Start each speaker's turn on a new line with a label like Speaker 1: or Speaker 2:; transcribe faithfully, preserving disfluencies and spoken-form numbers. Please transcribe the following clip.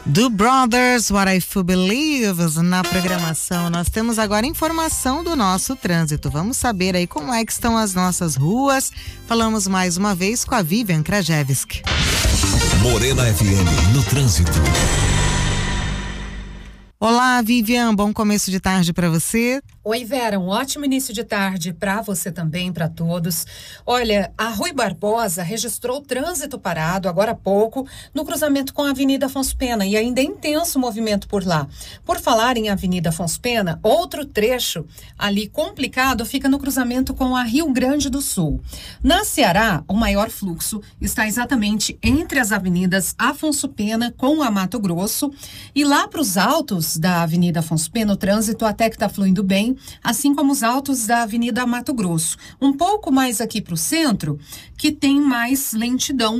Speaker 1: Do Brothers, What I Feel Believes, na programação. Nós temos agora informação do nosso trânsito. Vamos saber aí como é que estão as nossas ruas. Falamos mais uma vez com a Vivian Krajewski.
Speaker 2: Morena F M, no trânsito.
Speaker 1: Olá, Vivian, bom começo de tarde para você.
Speaker 3: Oi, Vera, um ótimo início de tarde para você também, para todos. Olha, a Rui Barbosa registrou trânsito parado agora há pouco no cruzamento com a Avenida Afonso Pena e ainda é intenso movimento por lá. Por falar em Avenida Afonso Pena, outro trecho ali complicado fica no cruzamento com a Rio Grande do Sul. Na Ceará, o maior fluxo está exatamente entre as avenidas Afonso Pena com a Mato Grosso e lá para os altos da Avenida Afonso Pena, o trânsito até que está fluindo bem, assim como os altos da Avenida Mato Grosso. Um pouco mais aqui para o centro, que tem mais lentidão